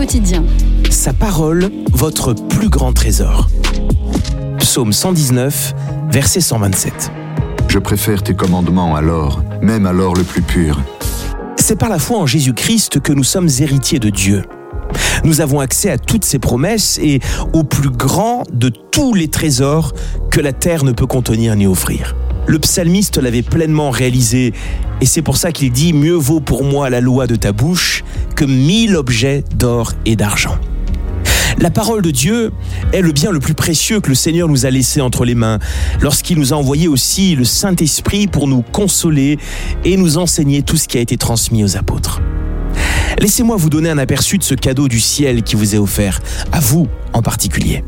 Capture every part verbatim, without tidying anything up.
quotidien. Sa parole, votre plus grand trésor. Psaume cent dix-neuf, verset cent vingt-sept. Je préfère tes commandements à l'or, même à l'or le plus pur. C'est par la foi en Jésus-Christ que nous sommes héritiers de Dieu. Nous avons accès à toutes ses promesses et au plus grand de tous les trésors que la terre ne peut contenir ni offrir. Le psalmiste l'avait pleinement réalisé et c'est pour ça qu'il dit « Mieux vaut pour moi la loi de ta bouche que mille objets d'or et d'argent ». La parole de Dieu est le bien le plus précieux que le Seigneur nous a laissé entre les mains lorsqu'il nous a envoyé aussi le Saint-Esprit pour nous consoler et nous enseigner tout ce qui a été transmis aux apôtres. Laissez-moi vous donner un aperçu de ce cadeau du ciel qui vous est offert, à vous en particulier.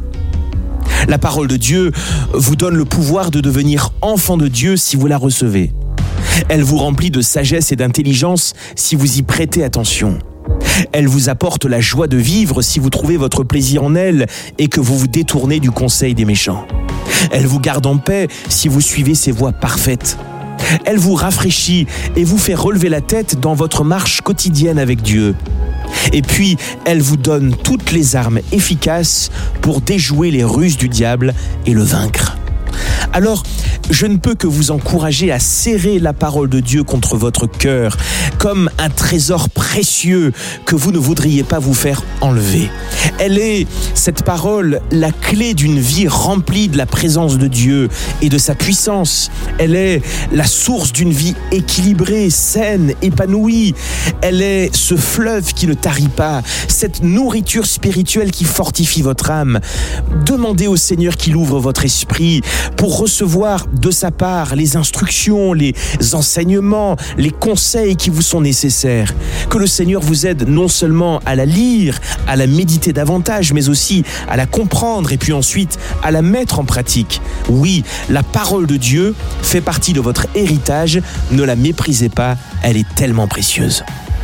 La parole de Dieu vous donne le pouvoir de devenir enfant de Dieu si vous la recevez. Elle vous remplit de sagesse et d'intelligence si vous y prêtez attention. Elle vous apporte la joie de vivre si vous trouvez votre plaisir en elle et que vous vous détournez du conseil des méchants. Elle vous garde en paix si vous suivez ses voies parfaites. Elle vous rafraîchit et vous fait relever la tête dans votre marche quotidienne avec Dieu. Et puis, elle vous donne toutes les armes efficaces pour déjouer les ruses du diable et le vaincre. Alors, je ne peux que vous encourager à serrer la parole de Dieu contre votre cœur, comme un trésor précieux que vous ne voudriez pas vous faire enlever. Elle est, cette parole, la clé d'une vie remplie de la présence de Dieu et de sa puissance. Elle est la source d'une vie équilibrée, saine, épanouie. Elle est ce fleuve qui ne tarit pas, cette nourriture spirituelle qui fortifie votre âme. Demandez au Seigneur qu'il ouvre votre esprit pour recevoir de sa part les instructions, les enseignements, les conseils qui vous sont nécessaires. Que le Seigneur vous aide non seulement à la lire, à la méditer davantage, mais aussi à la comprendre et puis ensuite à la mettre en pratique. Oui, la parole de Dieu fait partie de votre héritage. Ne la méprisez pas, elle est tellement précieuse.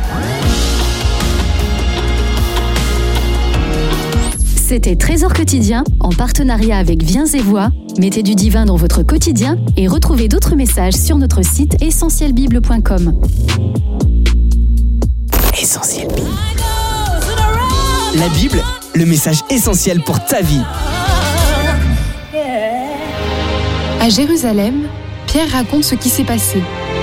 C'était Trésor quotidien en partenariat avec Viens et Voix. Mettez du divin dans votre quotidien et retrouvez d'autres messages sur notre site essentiel bible point com. Essentiel Bible. La Bible, le message essentiel pour ta vie. À Jérusalem, Pierre raconte ce qui s'est passé.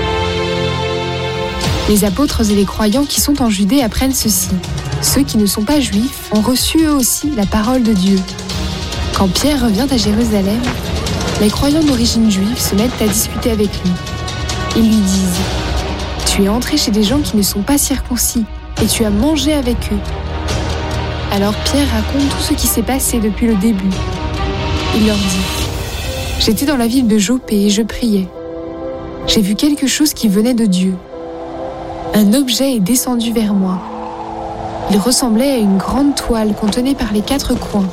Les apôtres et les croyants qui sont en Judée apprennent ceci. Ceux qui ne sont pas juifs ont reçu eux aussi la parole de Dieu. Quand Pierre revient à Jérusalem, les croyants d'origine juive se mettent à discuter avec lui. Ils lui disent « Tu es entré chez des gens qui ne sont pas circoncis et tu as mangé avec eux. » Alors Pierre raconte tout ce qui s'est passé depuis le début. Il leur dit « J'étais dans la ville de Jopé et je priais. J'ai vu quelque chose qui venait de Dieu. Un objet est descendu vers moi. Il ressemblait à une grande toile qu'on tenait par les quatre coins.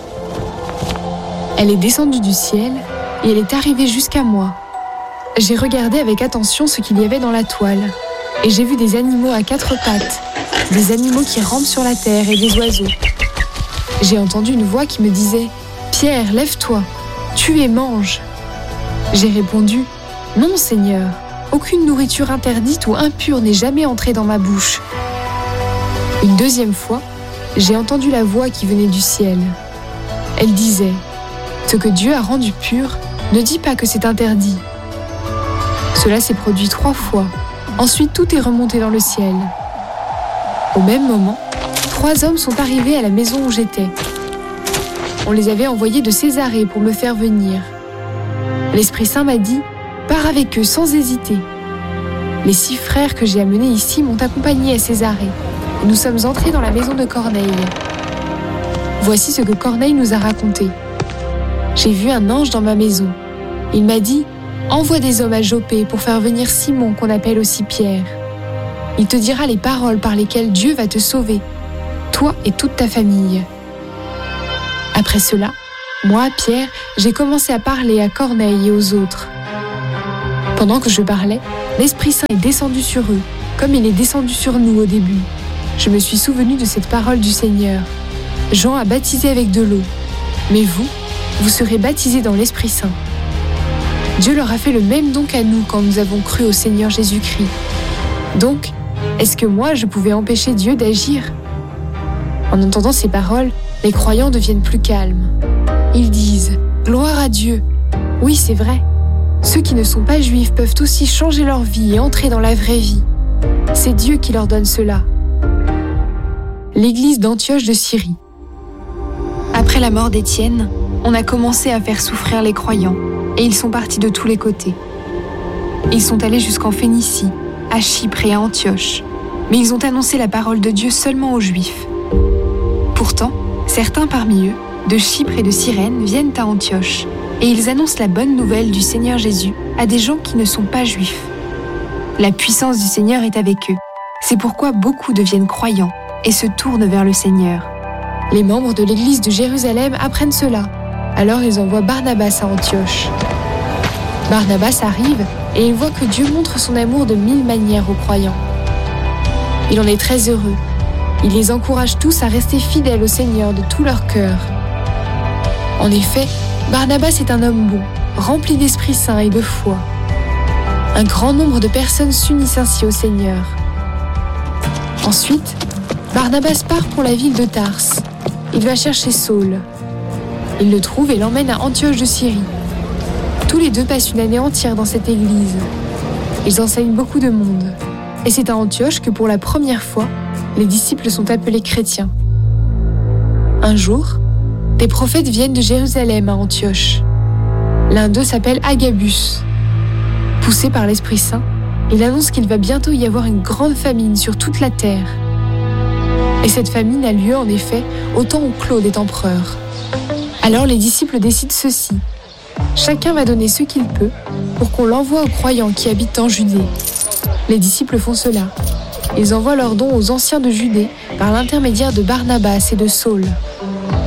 Elle est descendue du ciel et elle est arrivée jusqu'à moi. J'ai regardé avec attention ce qu'il y avait dans la toile et j'ai vu des animaux à quatre pattes, des animaux qui rampent sur la terre et des oiseaux. J'ai entendu une voix qui me disait « Pierre, lève-toi, tue et mange. » J'ai répondu « Non, Seigneur, aucune nourriture interdite ou impure n'est jamais entrée dans ma bouche. » Une deuxième fois, j'ai entendu la voix qui venait du ciel. Elle disait « Ce que Dieu a rendu pur, ne dis pas que c'est interdit. » Cela s'est produit trois fois. Ensuite, tout est remonté dans le ciel. Au même moment, trois hommes sont arrivés à la maison où j'étais. On les avait envoyés de Césarée pour me faire venir. L'Esprit Saint m'a dit « Pars avec eux sans hésiter. » Les six frères que j'ai amenés ici m'ont accompagné à Césarée. Nous sommes entrés dans la maison de Corneille. Voici ce que Corneille nous a raconté. J'ai vu un ange dans ma maison. Il m'a dit « Envoie des hommes à Jopé pour faire venir Simon, qu'on appelle aussi Pierre. Il te dira les paroles par lesquelles Dieu va te sauver, toi et toute ta famille. » Après cela, moi, Pierre, j'ai commencé à parler à Corneille et aux autres. Pendant que je parlais, l'Esprit Saint est descendu sur eux, comme il est descendu sur nous au début. Je me suis souvenu de cette parole du Seigneur. Jean a baptisé avec de l'eau, mais vous, vous serez baptisés dans l'Esprit Saint. Dieu leur a fait le même don qu'à nous quand nous avons cru au Seigneur Jésus-Christ. Donc, est-ce que moi, je pouvais empêcher Dieu d'agir ? En entendant ces paroles, les croyants deviennent plus calmes. Ils disent « Gloire à Dieu !» Oui, c'est vrai. Ceux qui ne sont pas juifs peuvent aussi changer leur vie et entrer dans la vraie vie. C'est Dieu qui leur donne cela. L'église d'Antioche de Syrie. Après la mort d'Étienne, on a commencé à faire souffrir les croyants et ils sont partis de tous les côtés. Ils sont allés jusqu'en Phénicie, à Chypre et à Antioche, mais ils ont annoncé la parole de Dieu seulement aux Juifs. Pourtant, certains parmi eux, de Chypre et de Cyrène, viennent à Antioche et ils annoncent la bonne nouvelle du Seigneur Jésus à des gens qui ne sont pas juifs. La puissance du Seigneur est avec eux. C'est pourquoi beaucoup deviennent croyants et se tournent vers le Seigneur. Les membres de l'église de Jérusalem apprennent cela. Alors ils envoient Barnabas à Antioche. Barnabas arrive et il voit que Dieu montre son amour de mille manières aux croyants. Il en est très heureux. Il les encourage tous à rester fidèles au Seigneur de tout leur cœur. En effet, Barnabas est un homme bon, rempli d'Esprit Saint et de foi. Un grand nombre de personnes s'unissent ainsi au Seigneur. Ensuite, Barnabas part pour la ville de Tarse. Il va chercher Saul. Il le trouve et l'emmène à Antioche de Syrie. Tous les deux passent une année entière dans cette église. Ils enseignent beaucoup de monde. Et c'est à Antioche que pour la première fois, les disciples sont appelés chrétiens. Un jour, des prophètes viennent de Jérusalem à Antioche. L'un d'eux s'appelle Agabus. Poussé par l'Esprit Saint, il annonce qu'il va bientôt y avoir une grande famine sur toute la terre. Et cette famine a lieu en effet au temps où Claude est empereur. Alors les disciples décident ceci. Chacun va donner ce qu'il peut pour qu'on l'envoie aux croyants qui habitent en Judée. Les disciples font cela. Ils envoient leurs dons aux anciens de Judée par l'intermédiaire de Barnabas et de Saul.